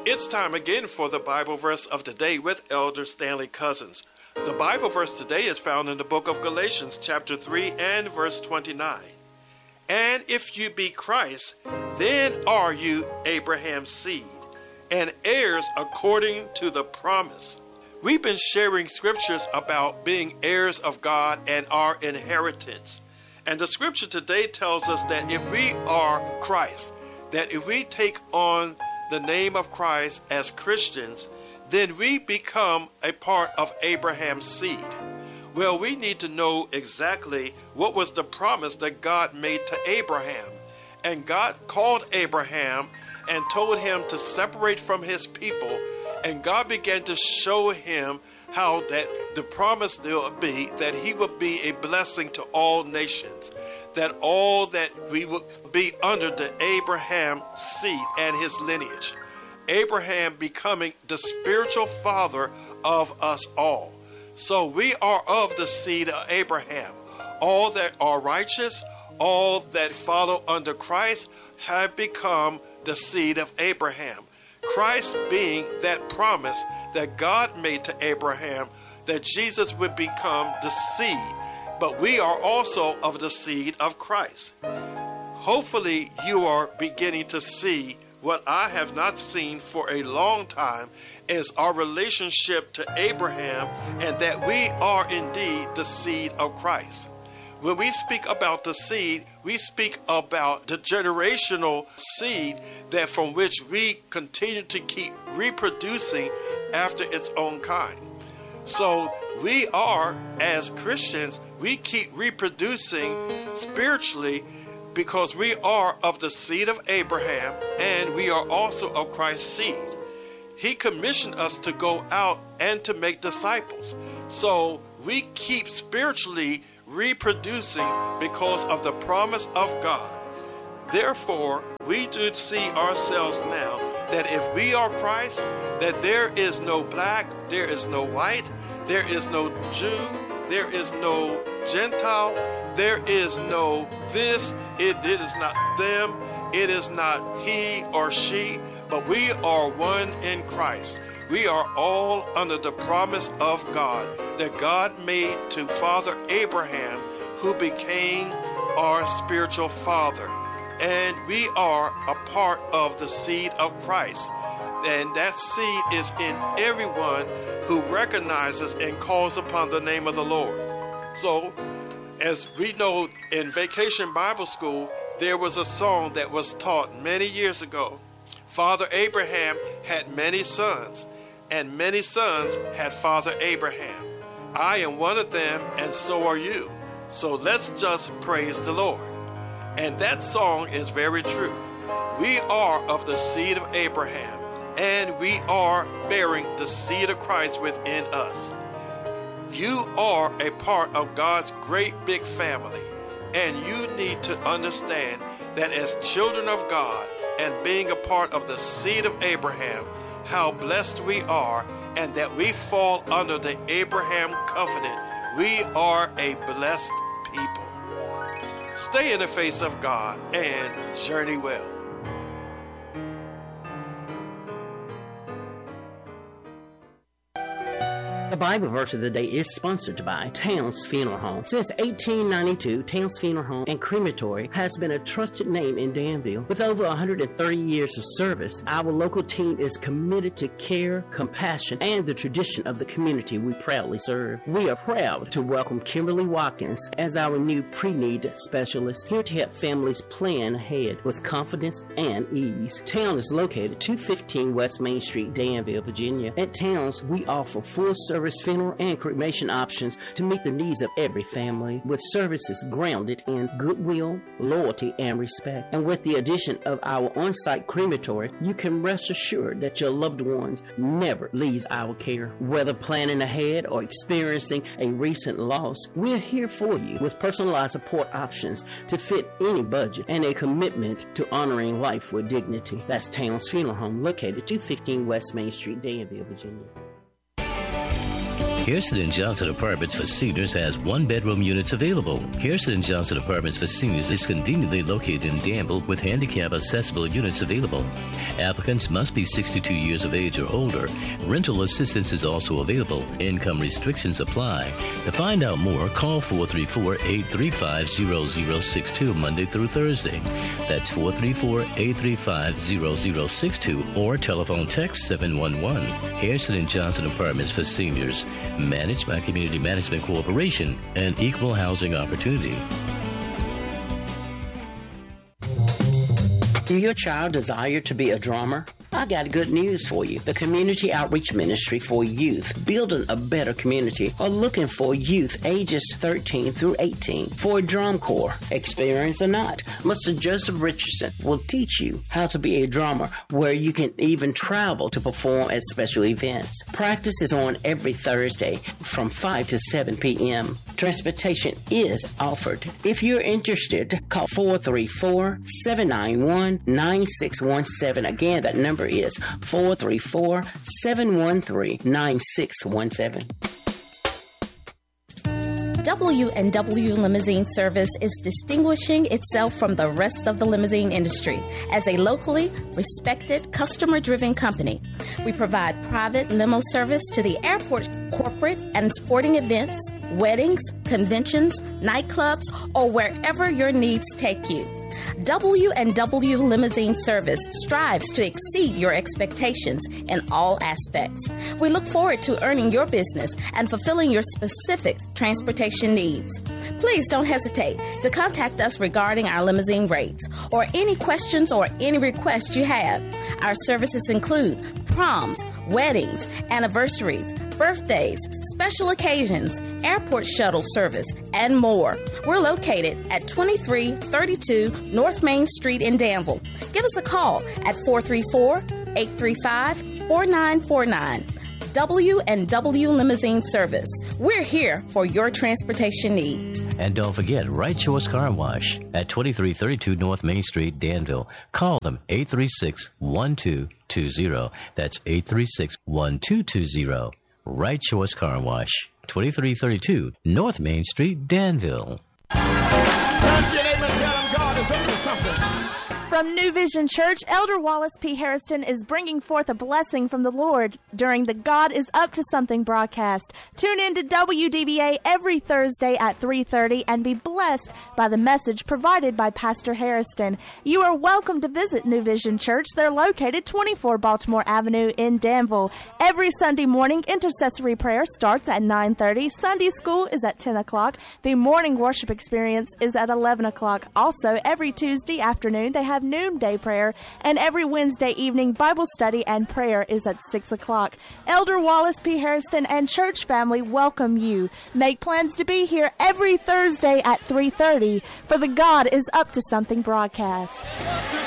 It's time again for the Bible verse of today with Elder Stanley Cousins. The Bible verse today is found in the book of Galatians, chapter 3 and verse 29. And if you be Christ, then are you Abraham's seed, and heirs according to the promise. We've been sharing scriptures about being heirs of God and our inheritance. And the scripture today tells us that if we are Christ, that if we take on the name of Christ as Christians, then we become a part of Abraham's seed. Well, we need to know exactly what was the promise that God made to Abraham. And God called Abraham and told him to separate from his people. And God began to show him how that the promise would be that he would be a blessing to all nations, that all that we would be under the Abraham seed and his lineage. Abraham becoming the spiritual father of us all. So we are of the seed of Abraham. All that are righteous, all that follow under Christ have become the seed of Abraham. Christ being that promise that God made to Abraham that Jesus would become the seed. But we are also of the seed of Christ. Hopefully you are beginning to see what I have not seen for a long time is our relationship to Abraham, and that we are indeed the seed of Christ. When we speak about the seed, we speak about the generational seed that from which we continue to keep reproducing after its own kind. So we are, as Christians, we keep reproducing spiritually because we are of the seed of Abraham and we are also of Christ's seed. He commissioned us to go out and to make disciples. So we keep spiritually reproducing because of the promise of God. Therefore, we do see ourselves now that if we are Christ, that there is no black, there is no white, there is no Jew, there is no Gentile, there is no this, it is not them, it is not he or she, but we are one in Christ. We are all under the promise of God that God made to Father Abraham, who became our spiritual father. And we are a part of the seed of Christ. And that seed is in everyone who recognizes and calls upon the name of the Lord. So, as we know in Vacation Bible School, there was a song that was taught many years ago. Father Abraham had many sons, and many sons had Father Abraham. I am one of them, and so are you. So let's just praise the Lord. And that song is very true. We are of the seed of Abraham, and we are bearing the seed of Christ within us. You are a part of God's great big family, and you need to understand that as children of God and being a part of the seed of Abraham, how blessed we are, and that we fall under the Abraham covenant. We are a blessed people. Stay in the face of God and journey well. The Bible verse of the day is sponsored by Towns Funeral Home. Since 1892, Towns Funeral Home and Crematory has been a trusted name in Danville. With over 130 years of service, our local team is committed to care, compassion, and the tradition of the community we proudly serve. We are proud to welcome Kimberly Watkins as our new pre-need specialist, here to help families plan ahead with confidence and ease. Town is located 215 West Main Street, Danville, Virginia. At Towns, we offer full-service funeral and cremation options to meet the needs of every family, with services grounded in goodwill, loyalty, and respect. And with the addition of our on-site crematory, you can rest assured that your loved ones never leaves our care. Whether planning ahead or experiencing a recent loss, we're here for you with personalized support options to fit any budget and a commitment to honoring life with dignity. That's Towns Funeral Home, located 215 West Main Street, Danville, Virginia. Harrison & Johnson Apartments for Seniors has one-bedroom units available. Harrison & Johnson Apartments for Seniors is conveniently located in Danville with handicap-accessible units available. Applicants must be 62 years of age or older. Rental assistance is also available. Income restrictions apply. To find out more, call 434-835-0062 Monday through Thursday. That's 434-835-0062 or telephone text 711. Harrison & Johnson Apartments for Seniors, managed by Community Management Corporation and Equal Housing Opportunity. Do your child desire to be a drummer? I got good news for you. The Community Outreach Ministry for Youth, Building a Better Community, are looking for youth ages 13 through 18 for a drum corps. Experienced or not, Mr. Joseph Richardson will teach you how to be a drummer, where you can even travel to perform at special events. Practice is on every Thursday from 5 to 7 p.m. Transportation is offered. If you're interested, call 434-791-9617. Again, that number is 434-713-9617. W&W Limousine Service is distinguishing itself from the rest of the limousine industry as a locally respected, customer-driven company. We provide private limo service to the airport, corporate and sporting events, weddings, conventions, nightclubs, or wherever your needs take you. W&W Limousine Service strives to exceed your expectations in all aspects. We look forward to earning your business and fulfilling your specific transportation needs. Please don't hesitate to contact us regarding our limousine rates or any questions or any requests you have. Our services include proms, weddings, anniversaries, birthdays, special occasions, airport shuttle service, and more. We're located at 2332 North Main Street in Danville. Give us a call at 434-835-4949. W&W Limousine Service. We're here for your transportation need. And don't forget, Right Choice Car Wash at 2332 North Main Street, Danville. Call them 836-1220. That's 836-1220. Right Choice Car Wash, 2332 North Main Street, Danville. Touch your neighbor and tell them God is up to something. From New Vision Church, Elder Wallace P. Harrison is bringing forth a blessing from the Lord during the God is Up to Something broadcast. Tune in to WDBA every Thursday at 3:30 and be blessed by the message provided by Pastor Harrison. You are welcome to visit New Vision Church. They're located 24 Baltimore Avenue in Danville. Every Sunday morning, intercessory prayer starts at 9:30. Sunday school is at 10 o'clock. The morning worship experience is at 11 o'clock. Also, every Tuesday afternoon, they have noonday prayer, and every Wednesday evening Bible study and prayer is at 6 o'clock. Elder Wallace P. Harrison and church family welcome you. Make plans to be here every Thursday at 3:30 for the God is Up to Something broadcast.